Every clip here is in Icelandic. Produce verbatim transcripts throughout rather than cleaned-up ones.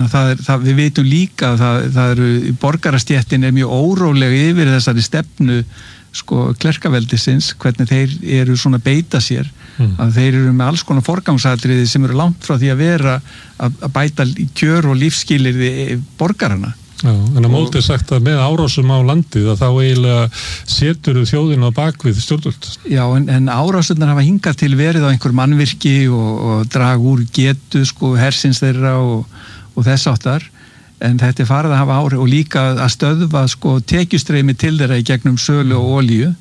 það er, það, við veitum líka að það, það eru, borgarastéttin er mjög óróleg yfir þessari stefnu sko klerkaveldisins, hvernig þeir eru svona beita sér, mm. að þeir eru með alls konar forgangsatriði sem eru langt frá því að vera að, að bæta kjör og lífsskilyrði borgarana. Já, en að móti sagt að með árásum á landið að þá eiginlega setur þjóðin á bakvið stjórnvöld. Já, en, en árásurnar hafa hingað til verið á einhver mannvirki og, og drag úr getu sko hersins þeirra og, og þess áttar, en þetta er farið að hafa áhrif og líka að stöðva sko tekjustreymi til þeirra í gegnum sölu og olíu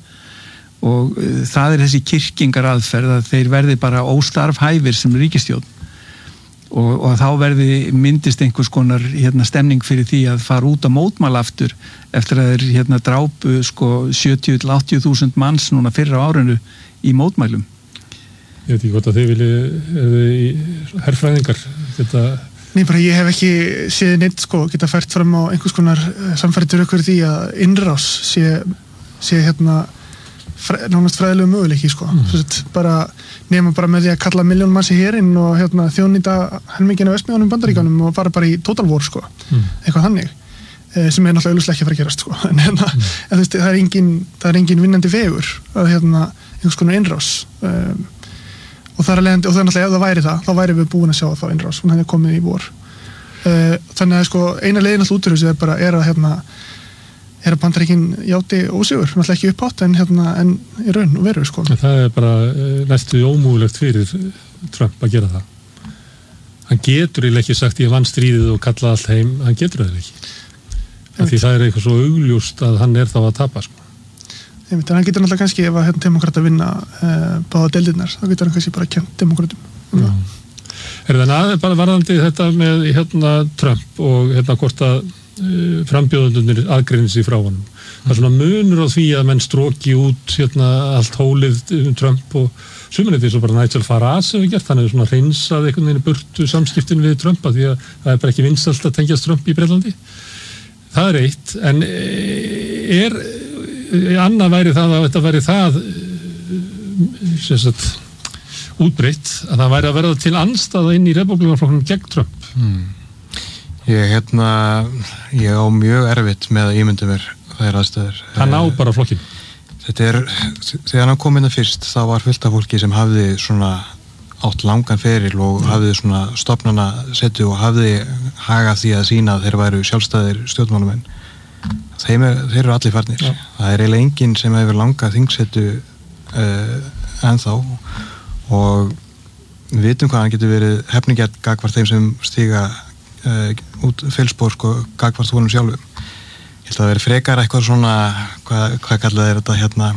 og uh, það er þessi kyrkingar aðferð að þeir verði bara óstarfhæfir sem ríkisstjórn og, og þá verði myndist einhvers konar hérna, stemning fyrir því að fara út á mótmæla aftur eftir að þeir hérna, drápu sko sjötíu til áttatíu þúsund manns núna fyrra á árinu í mótmælum. Ég veit ekki hvort að þið vilji herfræðingar þetta. Nei, bara ég hef ekki séð neitt sko geta fært fram á einhvers konar samfæritur ykkur því að innrás sé, sé hérna fræ, nánast fræðilegu möguleiki sko. Mm. Svo bara nema bara með því að kalla miljón manns í herinn og hérna þjóðnýta helmingina vestmjónum bandaríkanum og fara bara í total war sko. Mm. Eitthvað þannig. Eh, sem er náttúrulega augljóslega ekki að fara að gerast sko. En hérna, mm. en, þú veist, það er engin, það er engin vinnandi vegur að hérna einhvers konar innrás. Um, og það er leiðandi, og það er náttúrulega ef það væri það, þá væri við búin að sjá það innrás, hún hefði komið í vor. Uh, þannig að sko, eina leiðin alltaf út úr þessu er bara, er að hérna, er að Bandaríkin játi ósigur, náttúrulega ekki uppátt, en hérna, en í raun og veru, sko. Það er bara næstu ómúlegt fyrir Trump að gera það. Hann getur eiginlega ekki sagt ég vann stríðið og kalla allt heim, hann getur það ekki. Því það er eitthvað svo augljóst að hann er þá að tapa, sko. Þannig að hann getur náttúrulega kannski ef að hérna, demokrata vinna uh, báða deildirnar, þá getur hann kannski bara kent demokratum. Um er það að, bara varðandi þetta með hérna, Trump og hérna, hvort að uh, frambjóðundunir aðgreinis í frá honum. Það er svona munur á því að menn stróki út hérna, allt hólið um Trump og sumunni því svo bara Nigel Farage hefur gert, hann hefur svona hreinsað einhvern veginn burtu samskiptin við Trump að því að það er bara ekki vinsælt að tengjast Trump í Bretlandi. Það er eitt, en er annað væri það að þetta væri það sem sagt útbreytt að það væri að verða til andstaða inn í repúblíkaflokknum gegn Trump. Hmm. Ég hérna ég á mjög erfitt með að ímynda mér þær aðstæður. Hann á bara flokkinn. Þetta er, þegar hann kom inn að fyrst þá var fullt af fólki sem hafði svona átt langan feril og hafði svona stofnana setu og hafði hagað því að sína að þeir væru sjálfstæðir stjórnmálamenn. Þeim er, þeir eru allir farnir. Já. Það er eiginlega enginn sem hefur langa þingsetu uh, ennþá og við vitum hvað hann getur verið hefningjart gagvart þeim sem stíga uh, út fylspor sko gagvart honum sjálfum. Ég held að það veri frekar eitthvað svona hvað, hvað kallað er þetta hérna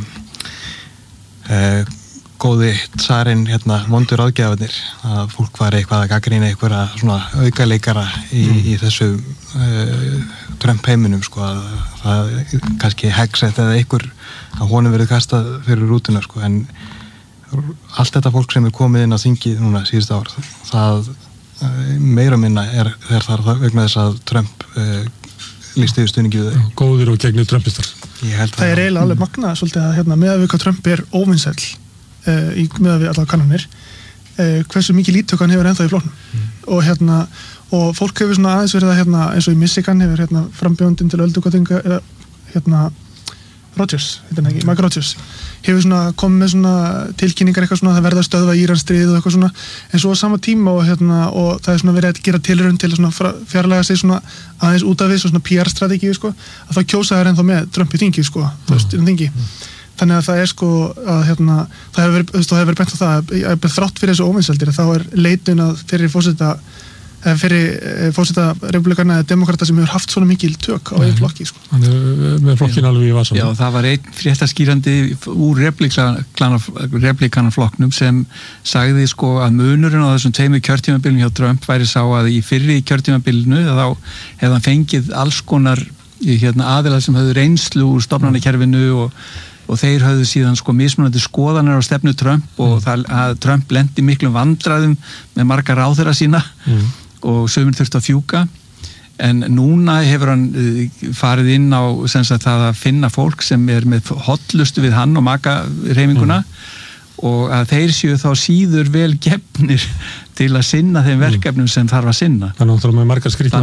uh, góði tsarinn hérna vondur áðgjafarnir að fólk var eitthvað að gagnrýna einhverja svona aukaleikara í, mm. í þessu uh, Trump heiminum sko að það kannski hegsett eða einhver að honum verið kastað fyrir rútuna sko en allt þetta fólk sem er komið inn á þingið núna síðust ár það uh, meira minna er þegar það er vegna þess að Trump uh, lýst yfir stuðningi við þau. Góðir og gegnir Trumpistar. Það er eiginlega alveg magnað svolítið að hérna með að við hvað Trump er óvinsæll uh, í með að við allavega kannanir uh, hversu mikið lítök hann hefur ennþá í flokknum mm. og hérna og fólk hefur svona aðeins verið að hérna eins og í Michigan hefur hérna frambjóðandinn til öldungaþinga eða hérna Rodgers, hérna ekki, Mike Rodgers hefur svona komið með svona tilkynningar eitthvað svona það verða að stöðva Íransstríð og eitthvað svona en svo á sama tíma og hérna og það er svona verið að gera tilraun til að svona fjarlæga sig svona aðeins út af því svona P R-strategíu sko að það kjósa þær ennþá með Trump í þingið sko mm. þú veist, í þingi mm. þannig að það er sko að hérna það hefur verið, það hefur verið bent á það að þrátt fyrir þessu óvinsældir þá er leitun að fyrir fórseta fyrir fórseta republikana eða demokrata sem hefur haft svona mikil tök á einn flokki sko. Þannig með flokkin alveg í vasan. Já, það var einn fréttaskýrandi úr republikanaflokknum sem sagði sko að munurinn á þessum tveimur kjörtímabilinu hjá Trump væri sá að í fyrri kjörtímabilinu þá hefði hann fengið alls konar hérna, aðilar sem höfðu reynslu úr stofnanakerfinu og og þeir höfðu síðan sko mismunandi skoðanir á stefnu Trump og mm. það, að Trump lendi miklum vandræðum með marga ráðherra sína mm. og sumir þurfti að fjúka en núna hefur hann farið inn á sem sagt það að finna fólk sem er með hollustu við hann og makahreyfinguna mm. og að þeir séu þá síður vel gefnir til að sinna þeim verkefnum sem þarf að sinna. Þannig að það með margar skrýtnar